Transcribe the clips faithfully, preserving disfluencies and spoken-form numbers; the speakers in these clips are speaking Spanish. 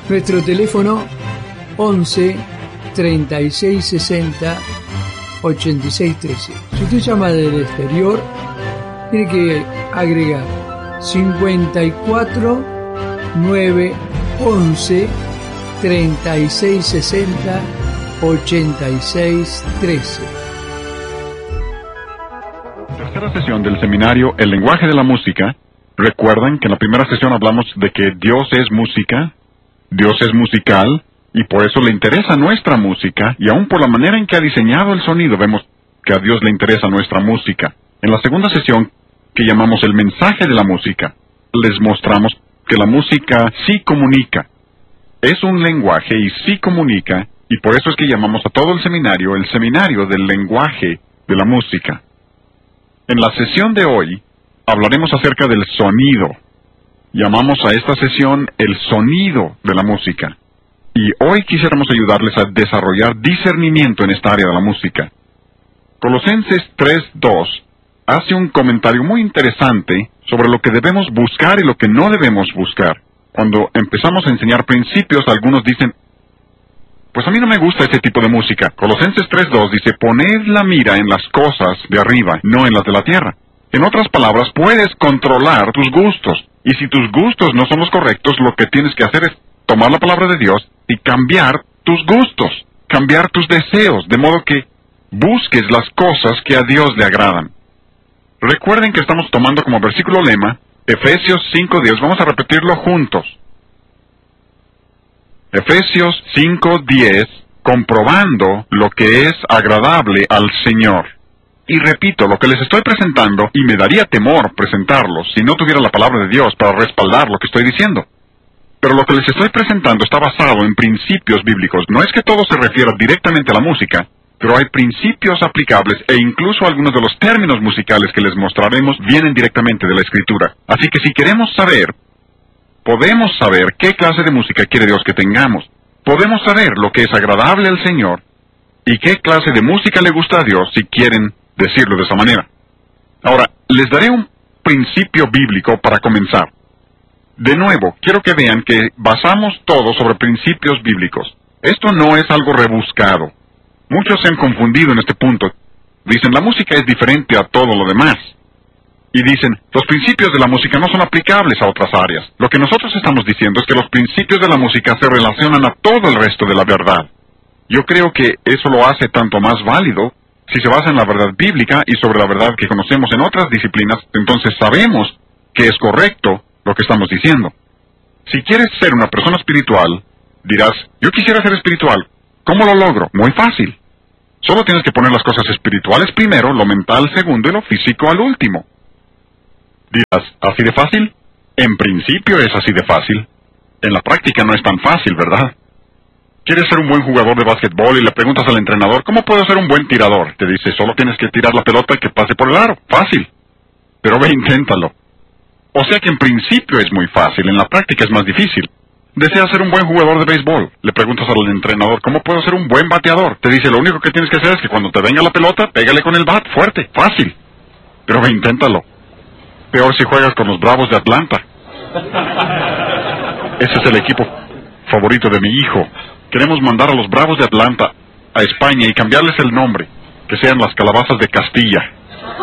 Nuestro teléfono once treinta y seis sesenta ochenta y seis trece. Si usted llama del exterior, tiene que agregar cincuenta y cuatro nueve once treinta y seis sesenta ochenta y seis trece. Tercera sesión del seminario El lenguaje de la música. Recuerdan que en la primera sesión hablamos de que Dios es música, Dios es musical, y por eso le interesa nuestra música, y aún por la manera en que ha diseñado el sonido vemos que a Dios le interesa nuestra música. En la segunda sesión, que llamamos el mensaje de la música, les mostramos que la música sí comunica. Es un lenguaje y sí comunica, y por eso es que llamamos a todo el seminario el seminario del lenguaje de la música. En la sesión de hoy, hablaremos acerca del sonido. Llamamos a esta sesión el sonido de la música. Y hoy quisiéramos ayudarles a desarrollar discernimiento en esta área de la música. Colosenses tres dos hace un comentario muy interesante sobre lo que debemos buscar y lo que no debemos buscar. Cuando empezamos a enseñar principios, algunos dicen, pues a mí no me gusta ese tipo de música. Colosenses tres dos dice, poned la mira en las cosas de arriba, no en las de la tierra. En otras palabras, puedes controlar tus gustos. Y si tus gustos no son los correctos, lo que tienes que hacer es tomar la palabra de Dios y cambiar tus gustos, cambiar tus deseos, de modo que busques las cosas que a Dios le agradan. Recuerden que estamos tomando como versículo lema Efesios cinco diez. Vamos a repetirlo juntos. Efesios cinco diez, comprobando lo que es agradable al Señor. Y repito, lo que les estoy presentando, y me daría temor presentarlo si no tuviera la palabra de Dios para respaldar lo que estoy diciendo. Pero lo que les estoy presentando está basado en principios bíblicos. No es que todo se refiera directamente a la música, pero hay principios aplicables e incluso algunos de los términos musicales que les mostraremos vienen directamente de la Escritura. Así que si queremos saber, podemos saber qué clase de música quiere Dios que tengamos. Podemos saber lo que es agradable al Señor y qué clase de música le gusta a Dios, si quieren decirlo de esa manera. Ahora, les daré un principio bíblico para comenzar. De nuevo, quiero que vean que basamos todo sobre principios bíblicos. Esto no es algo rebuscado. Muchos se han confundido en este punto. Dicen, la música es diferente a todo lo demás. Y dicen, los principios de la música no son aplicables a otras áreas. Lo que nosotros estamos diciendo es que los principios de la música se relacionan a todo el resto de la verdad. Yo creo que eso lo hace tanto más válido si se basa en la verdad bíblica y sobre la verdad que conocemos en otras disciplinas. Entonces sabemos que es correcto lo que estamos diciendo. Si quieres ser una persona espiritual, dirás, yo quisiera ser espiritual. ¿Cómo lo logro? Muy fácil. Solo tienes que poner las cosas espirituales primero, lo mental segundo y lo físico al último. Dirás, ¿así de fácil? En principio es así de fácil. En la práctica no es tan fácil, ¿verdad? ¿Quieres ser un buen jugador de básquetbol y le preguntas al entrenador, ¿cómo puedo ser un buen tirador? Te dice, solo tienes que tirar la pelota y que pase por el aro. Fácil. Pero ve, inténtalo. O sea que en principio es muy fácil, en la práctica es más difícil. ¿Deseas ser un buen jugador de béisbol? Le preguntas al entrenador, ¿cómo puedo ser un buen bateador? Te dice, lo único que tienes que hacer es que cuando te venga la pelota, pégale con el bat fuerte. Fácil. Pero ve, inténtalo. Peor si juegas con los Bravos de Atlanta. Ese es el equipo favorito de mi hijo. Queremos mandar a los Bravos de Atlanta a España y cambiarles el nombre, que sean las Calabazas de Castilla.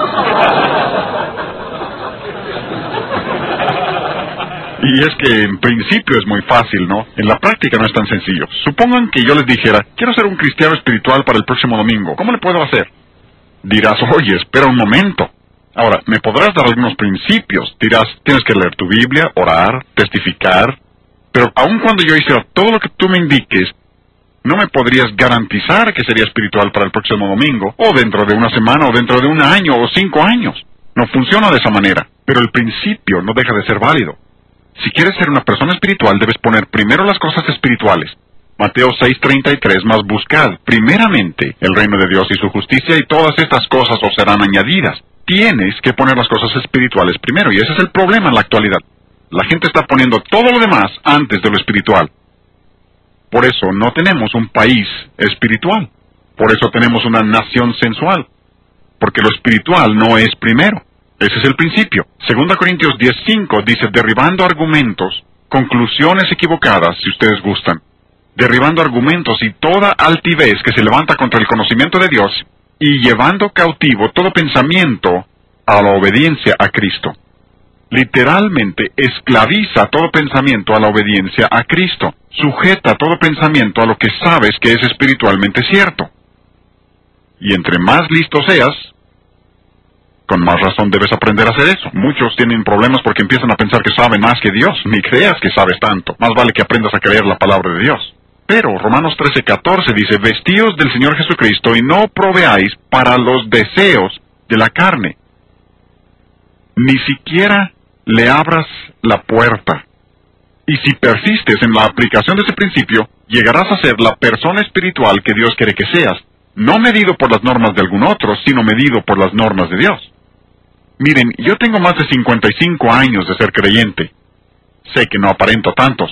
Y es que en principio es muy fácil, ¿no? En la práctica no es tan sencillo. Supongan que yo les dijera, quiero ser un cristiano espiritual para el próximo domingo. ¿Cómo le puedo hacer? Dirás, oye, espera un momento. Ahora, me podrás dar algunos principios. Dirás, tienes que leer tu Biblia, orar, testificar. Pero aun cuando yo hiciera todo lo que tú me indiques, no me podrías garantizar que sería espiritual para el próximo domingo, o dentro de una semana, o dentro de un año, o cinco años. No funciona de esa manera. Pero el principio no deja de ser válido. Si quieres ser una persona espiritual, debes poner primero las cosas espirituales. Mateo seis treinta y tres, más buscad primeramente el reino de Dios y su justicia, y todas estas cosas os serán añadidas. Tienes que poner las cosas espirituales primero, y ese es el problema en la actualidad. La gente está poniendo todo lo demás antes de lo espiritual. Por eso no tenemos un país espiritual. Por eso tenemos una nación sensual. Porque lo espiritual no es primero. Ese es el principio. Segunda Corintios diez cinco dice, derribando argumentos conclusiones equivocadas, si ustedes gustan, derribando argumentos y toda altivez que se levanta contra el conocimiento de Dios, y llevando cautivo todo pensamiento a la obediencia a Cristo. Literalmente esclaviza todo pensamiento a la obediencia a Cristo. Sujeta todo pensamiento a lo que sabes que es espiritualmente cierto. Y entre más listo seas, con más razón debes aprender a hacer eso. Muchos tienen problemas porque empiezan a pensar que saben más que Dios. Ni creas que sabes tanto. Más vale que aprendas a creer la palabra de Dios. Pero Romanos trece catorce dice, vestíos del Señor Jesucristo y no proveáis para los deseos de la carne. Ni siquiera le abras la puerta. Y si persistes en la aplicación de ese principio, llegarás a ser la persona espiritual que Dios quiere que seas, no medido por las normas de algún otro, sino medido por las normas de Dios. Miren, yo tengo más de cincuenta y cinco años de ser creyente. Sé que no aparento tantos,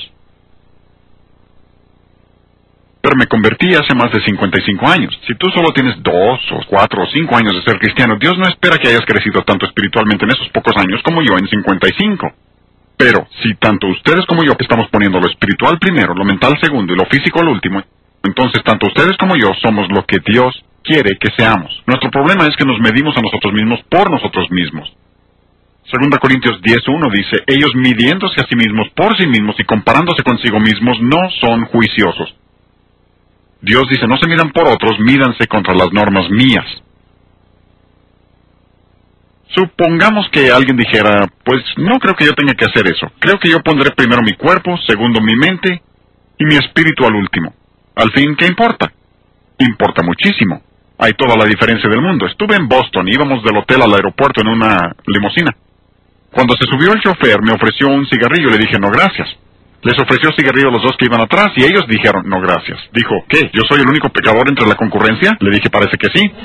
pero me convertí hace más de cincuenta y cinco años. Si tú solo tienes dos o cuatro o cinco años de ser cristiano, Dios no espera que hayas crecido tanto espiritualmente en esos pocos años como yo en cincuenta y cinco. Pero si tanto ustedes como yo estamos poniendo lo espiritual primero, lo mental segundo y lo físico al último, entonces tanto ustedes como yo somos lo que Dios quiere que seamos. Nuestro problema es que nos medimos a nosotros mismos por nosotros mismos. Segunda Corintios diez uno dice, ellos midiéndose a sí mismos por sí mismos y comparándose consigo mismos no son juiciosos. Dios dice, no se midan por otros, mídanse contra las normas mías. Supongamos que alguien dijera, pues no creo que yo tenga que hacer eso. Creo que yo pondré primero mi cuerpo, segundo mi mente y mi espíritu al último. Al fin, ¿qué importa? Importa muchísimo. Hay toda la diferencia del mundo. Estuve en Boston, íbamos del hotel al aeropuerto en una limusina. Cuando se subió el chofer, me ofreció un cigarrillo y le dije, no gracias. Les ofreció cigarrillo a los dos que iban atrás y ellos dijeron, no gracias. Dijo, ¿qué? ¿Yo soy el único pecador entre la concurrencia? Le dije, parece que sí.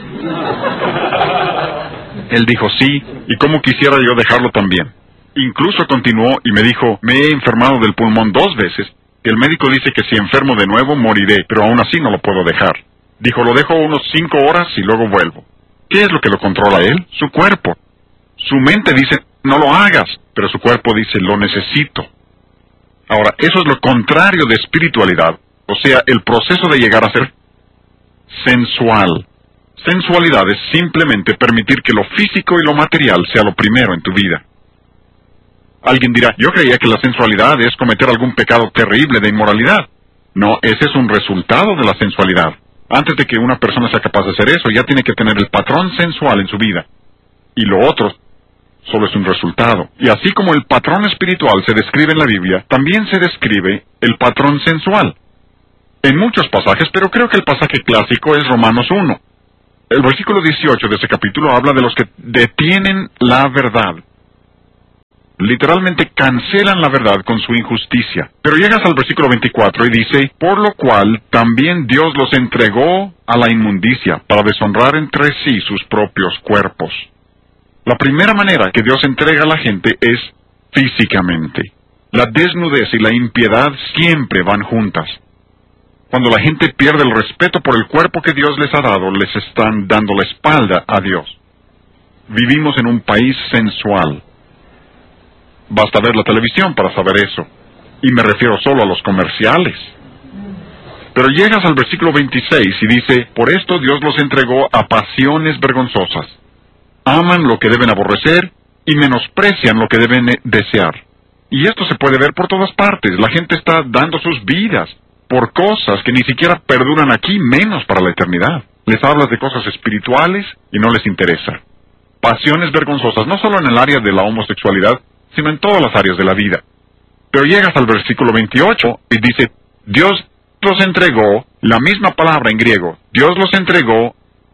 Él dijo, sí, y cómo quisiera yo dejarlo también. Incluso continuó y me dijo, me he enfermado del pulmón dos veces. El médico dice que si enfermo de nuevo moriré, pero aún así no lo puedo dejar. Dijo, lo dejo unos cinco horas y luego vuelvo. ¿Qué es lo que lo controla él? Su cuerpo. Su mente dice, no lo hagas, pero su cuerpo dice, lo necesito. Ahora, eso es lo contrario de espiritualidad, o sea, el proceso de llegar a ser sensual. Sensualidad es simplemente permitir que lo físico y lo material sea lo primero en tu vida. Alguien dirá, yo creía que la sensualidad es cometer algún pecado terrible de inmoralidad. No, ese es un resultado de la sensualidad. Antes de que una persona sea capaz de hacer eso, ya tiene que tener el patrón sensual en su vida. Y lo otro solo es un resultado. Y así como el patrón espiritual se describe en la Biblia, también se describe el patrón sensual. En muchos pasajes, pero creo que el pasaje clásico es Romanos uno. El versículo dieciocho de ese capítulo habla de los que detienen la verdad. Literalmente cancelan la verdad con su injusticia. Pero llegas al versículo veinticuatro y dice, por lo cual también Dios los entregó a la inmundicia, para deshonrar entre sí sus propios cuerpos. La primera manera que Dios entrega a la gente es físicamente. La desnudez y la impiedad siempre van juntas. Cuando la gente pierde el respeto por el cuerpo que Dios les ha dado, les están dando la espalda a Dios. Vivimos en un país sensual. Basta ver la televisión para saber eso. Y me refiero solo a los comerciales. Pero llegas al versículo veintiséis y dice, por esto Dios los entregó a pasiones vergonzosas. Aman lo que deben aborrecer y menosprecian lo que deben desear. Y esto se puede ver por todas partes. La gente está dando sus vidas por cosas que ni siquiera perduran aquí, menos para la eternidad. Les hablas de cosas espirituales y no les interesa. Pasiones vergonzosas, no solo en el área de la homosexualidad, sino en todas las áreas de la vida. Pero llegas al versículo veintiocho y dice, Dios los entregó, la misma palabra en griego, Dios los entregó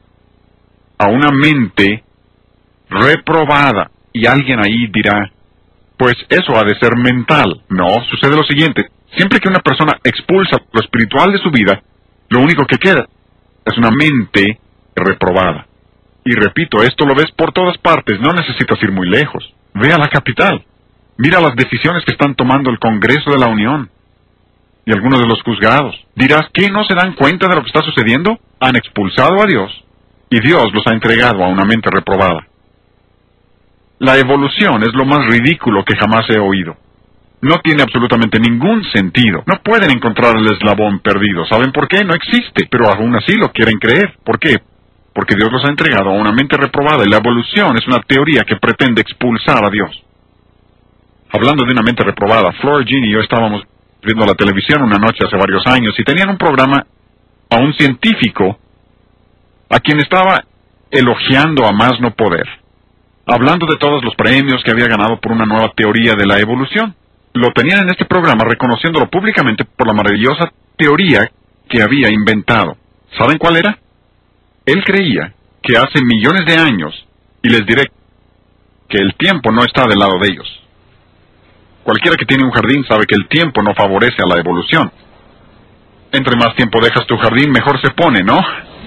a una mente reprobada. Y alguien ahí dirá, pues eso ha de ser mental. No, sucede lo siguiente. Siempre que una persona expulsa lo espiritual de su vida, lo único que queda es una mente reprobada. Y repito, esto lo ves por todas partes, no necesitas ir muy lejos. Ve a la capital. Mira las decisiones que están tomando el Congreso de la Unión y algunos de los juzgados. Dirás, ¿qué no se dan cuenta de lo que está sucediendo? Han expulsado a Dios y Dios los ha entregado a una mente reprobada. La evolución es lo más ridículo que jamás he oído. no tiene absolutamente ningún sentido. No pueden encontrar el eslabón perdido. ¿Saben por qué? No existe, pero aún así lo quieren creer. ¿Por qué? Porque Dios los ha entregado a una mente reprobada y la evolución es una teoría que pretende expulsar a Dios. Hablando de una mente reprobada, Flora Jean y yo estábamos viendo la televisión una noche hace varios años y tenían un programa a un científico a quien estaba elogiando a más no poder, hablando de todos los premios que había ganado por una nueva teoría de la evolución. Lo tenían en este programa reconociéndolo públicamente por la maravillosa teoría que había inventado. ¿Saben cuál era? Él creía que hace millones de años, y les diré que el tiempo no está del lado de ellos. Cualquiera que tiene un jardín sabe que el tiempo no favorece a la evolución. Entre más tiempo dejas tu jardín, mejor se pone, ¿no?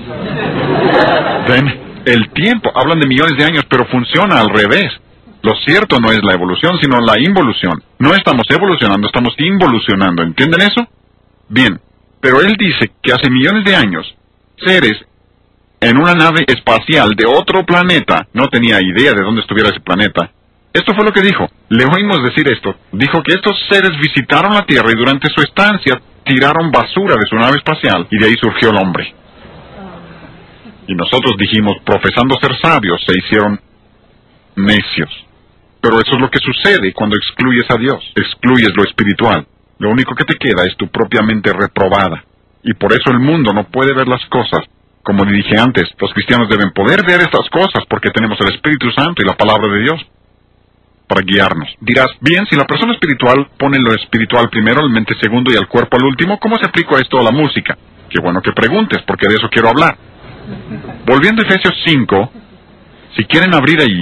Ven, el tiempo, hablan de millones de años, pero funciona al revés. Lo cierto no es la evolución, sino la involución. No estamos evolucionando, estamos involucionando. ¿Entienden eso? Bien, pero él dice que hace millones de años, seres en una nave espacial de otro planeta, no tenía idea de dónde estuviera ese planeta. Esto fue lo que dijo. Le oímos decir esto. Dijo que estos seres visitaron la Tierra y durante su estancia tiraron basura de su nave espacial y de ahí surgió el hombre. Y nosotros dijimos, profesando ser sabios, se hicieron necios. Pero eso es lo que sucede cuando excluyes a Dios, excluyes lo espiritual. Lo único que te queda es tu propia mente reprobada. Y por eso el mundo no puede ver las cosas. Como dije antes, los cristianos deben poder ver estas cosas porque tenemos el Espíritu Santo y la palabra de Dios para guiarnos. Dirás, bien, si la persona espiritual pone lo espiritual primero, la mente segundo y el cuerpo al último, ¿cómo se aplica esto a la música? Qué bueno que preguntes, porque de eso quiero hablar. Volviendo a Efesios cinco, si quieren abrir ahí,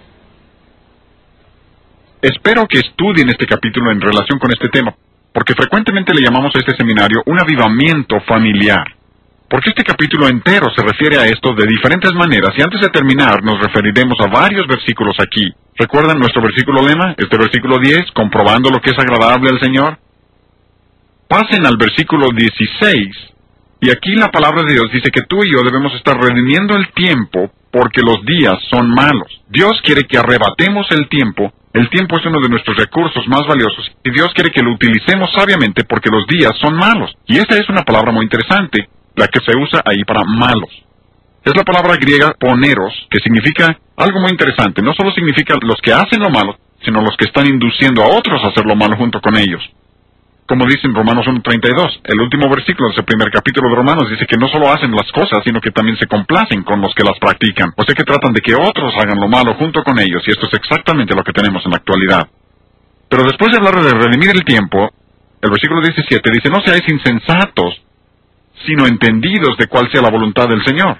espero que estudien este capítulo en relación con este tema, porque frecuentemente le llamamos a este seminario un avivamiento familiar. Porque este capítulo entero se refiere a esto de diferentes maneras, y antes de terminar nos referiremos a varios versículos aquí. ¿Recuerdan nuestro versículo lema? Este versículo diez, comprobando lo que es agradable al Señor. Pasen al versículo dieciséis, y aquí la palabra de Dios dice que tú y yo debemos estar redimiendo el tiempo porque los días son malos. Dios quiere que arrebatemos el tiempo. El tiempo es uno de nuestros recursos más valiosos, y Dios quiere que lo utilicemos sabiamente porque los días son malos. Y esta es una palabra muy interesante, la que se usa ahí para malos. Es la palabra griega poneros, que significa algo muy interesante. No solo significa los que hacen lo malo, sino los que están induciendo a otros a hacer lo malo junto con ellos. Como dice en Romanos uno treinta y dos, el último versículo de ese primer capítulo de Romanos dice que no solo hacen las cosas, sino que también se complacen con los que las practican. O sea que tratan de que otros hagan lo malo junto con ellos, y esto es exactamente lo que tenemos en la actualidad. Pero después de hablar de redimir el tiempo, el versículo diecisiete dice, no seáis insensatos, sino entendidos de cuál sea la voluntad del Señor.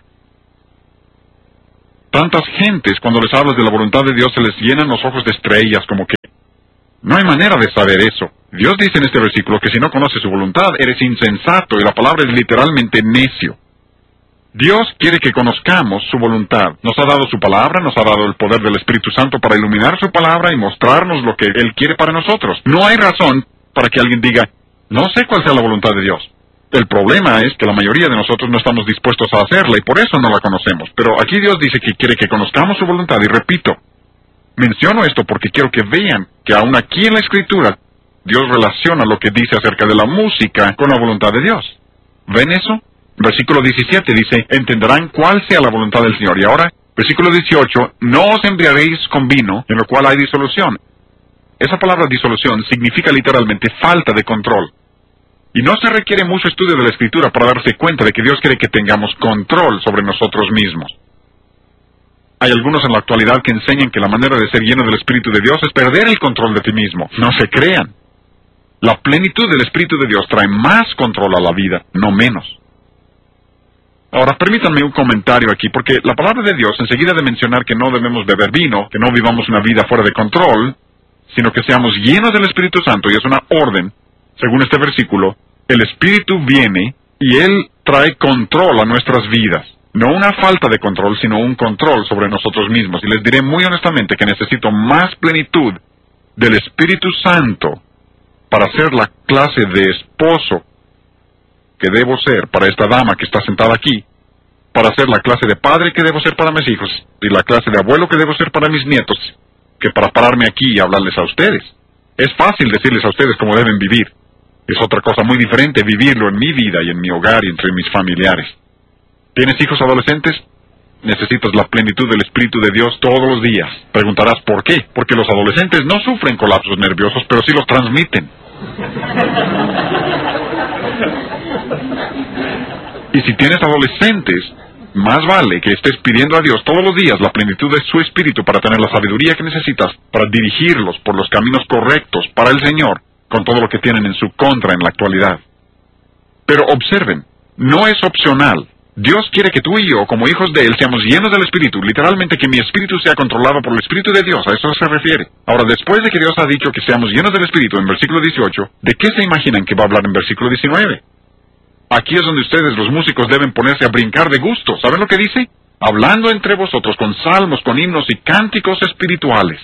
Tantas gentes, cuando les hablas de la voluntad de Dios, se les llenan los ojos de estrellas, como que no hay manera de saber eso. Dios dice en este versículo que si no conoces su voluntad, eres insensato, y la palabra es literalmente necio. Dios quiere que conozcamos su voluntad. Nos ha dado su palabra, nos ha dado el poder del Espíritu Santo para iluminar su palabra y mostrarnos lo que Él quiere para nosotros. No hay razón para que alguien diga, no sé cuál sea la voluntad de Dios. El problema es que la mayoría de nosotros no estamos dispuestos a hacerla y por eso no la conocemos. Pero aquí Dios dice que quiere que conozcamos su voluntad, y repito, menciono esto porque quiero que vean que aún aquí en la Escritura Dios relaciona lo que dice acerca de la música con la voluntad de Dios. ¿Ven eso? Versículo diecisiete dice, entenderán cuál sea la voluntad del Señor. Y ahora, versículo dieciocho, no os embriaguéis con vino, en lo cual hay disolución. Esa palabra disolución significa literalmente falta de control. Y no se requiere mucho estudio de la Escritura para darse cuenta de que Dios quiere que tengamos control sobre nosotros mismos. Hay algunos en la actualidad que enseñan que la manera de ser lleno del Espíritu de Dios es perder el control de ti mismo. No se crean. La plenitud del Espíritu de Dios trae más control a la vida, no menos. Ahora, permítanme un comentario aquí, porque la palabra de Dios, enseguida de mencionar que no debemos beber vino, que no vivamos una vida fuera de control, sino que seamos llenos del Espíritu Santo, y es una orden, según este versículo, el Espíritu viene y Él trae control a nuestras vidas. No una falta de control, sino un control sobre nosotros mismos. Y les diré muy honestamente que necesito más plenitud del Espíritu Santo para ser la clase de esposo que debo ser para esta dama que está sentada aquí, para ser la clase de padre que debo ser para mis hijos, y la clase de abuelo que debo ser para mis nietos, que para pararme aquí y hablarles a ustedes. Es fácil decirles a ustedes cómo deben vivir. Es otra cosa muy diferente vivirlo en mi vida y en mi hogar y entre mis familiares. ¿Tienes hijos adolescentes? Necesitas la plenitud del Espíritu de Dios todos los días. Preguntarás ¿por qué? Porque los adolescentes no sufren colapsos nerviosos, pero sí los transmiten. Y si tienes adolescentes, más vale que estés pidiendo a Dios todos los días la plenitud de su Espíritu para tener la sabiduría que necesitas para dirigirlos por los caminos correctos para el Señor, con todo lo que tienen en su contra en la actualidad. Pero observen, no es opcional. Dios quiere que tú y yo, como hijos de Él, seamos llenos del Espíritu, literalmente que mi espíritu sea controlado por el Espíritu de Dios, a eso se refiere. Ahora, después de que Dios ha dicho que seamos llenos del Espíritu en versículo dieciocho, ¿de qué se imaginan que va a hablar en versículo diecinueve? Aquí es donde ustedes, los músicos, deben ponerse a brincar de gusto. ¿Saben lo que dice? Hablando entre vosotros con salmos, con himnos y cánticos espirituales.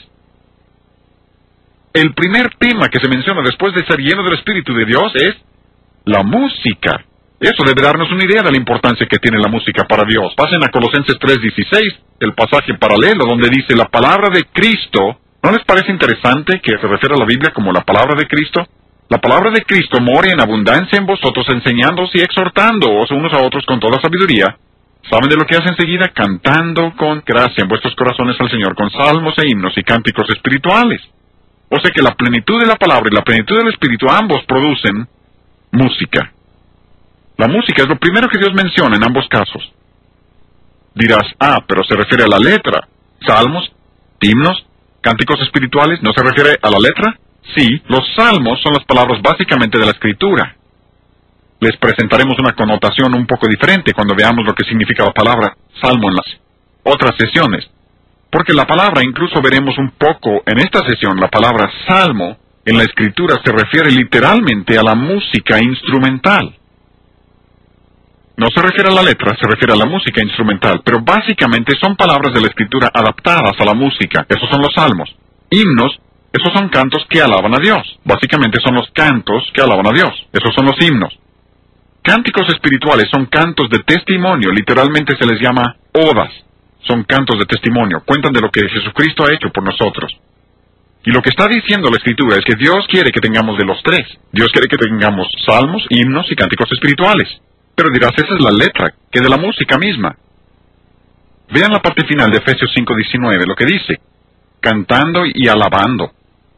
El primer tema que se menciona después de ser lleno del Espíritu de Dios es la música. Eso debe darnos una idea de la importancia que tiene la música para Dios. Pasen a Colosenses tres dieciséis, el pasaje paralelo donde dice la palabra de Cristo. ¿No les parece interesante que se refiere a la Biblia como la palabra de Cristo? La palabra de Cristo more en abundancia en vosotros, enseñándoos y exhortándoos unos a otros con toda sabiduría. ¿Saben de lo que hace enseguida? Cantando con gracia en vuestros corazones al Señor, con salmos e himnos y cánticos espirituales. O sea que la plenitud de la palabra y la plenitud del Espíritu ambos producen música. La música es lo primero que Dios menciona en ambos casos. Dirás, ah, pero se refiere a la letra. Salmos, himnos, cánticos espirituales, ¿no se refiere a la letra? Sí, los salmos son las palabras básicamente de la Escritura. Les presentaremos una connotación un poco diferente cuando veamos lo que significa la palabra salmo en las otras sesiones. Porque la palabra, incluso veremos un poco en esta sesión, la palabra salmo en la Escritura se refiere literalmente a la música instrumental. No se refiere a la letra, se refiere a la música instrumental, pero básicamente son palabras de la Escritura adaptadas a la música. Esos son los salmos. Himnos, esos son cantos que alaban a Dios. Básicamente son los cantos que alaban a Dios. Esos son los himnos. Cánticos espirituales son cantos de testimonio, literalmente se les llama odas. Son cantos de testimonio, cuentan de lo que Jesucristo ha hecho por nosotros. Y lo que está diciendo la Escritura es que Dios quiere que tengamos de los tres. Dios quiere que tengamos salmos, himnos y cánticos espirituales. Pero dirás, esa es la letra, que de la música misma. Vean la parte final de Efesios cinco diecinueve, lo que dice, cantando y alabando.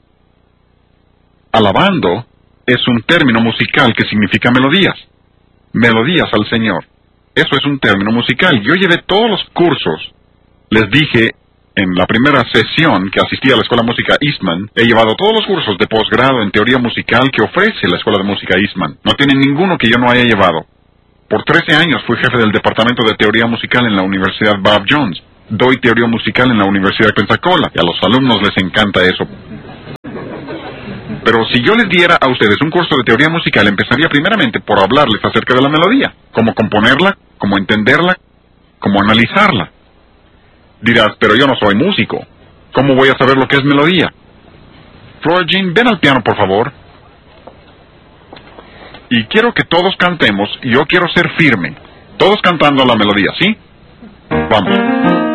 Alabando es un término musical que significa melodías. Melodías al Señor. Eso es un término musical. Yo llevé todos los cursos. Les dije en la primera sesión que asistí a la Escuela de Música Eastman, he llevado todos los cursos de posgrado en teoría musical que ofrece la Escuela de Música Eastman. No tienen ninguno que yo no haya llevado. Por trece años fui jefe del Departamento de Teoría Musical en la Universidad Bob Jones. Doy teoría musical en la Universidad de Pensacola, y a los alumnos les encanta eso. Pero si yo les diera a ustedes un curso de teoría musical, empezaría primeramente por hablarles acerca de la melodía, cómo componerla, cómo entenderla, cómo analizarla. Dirás, pero yo no soy músico. ¿Cómo voy a saber lo que es melodía? Flora Jean, ven al piano, por favor. Y quiero que todos cantemos, y yo quiero ser firme. Todos cantando la melodía, ¿sí? Vamos.